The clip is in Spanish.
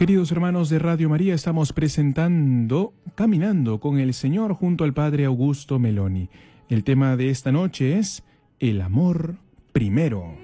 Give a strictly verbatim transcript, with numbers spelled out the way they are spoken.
Queridos hermanos de Radio María, estamos presentando Caminando con el Señor junto al Padre Augusto Meloni. El tema de esta noche es el amor primero.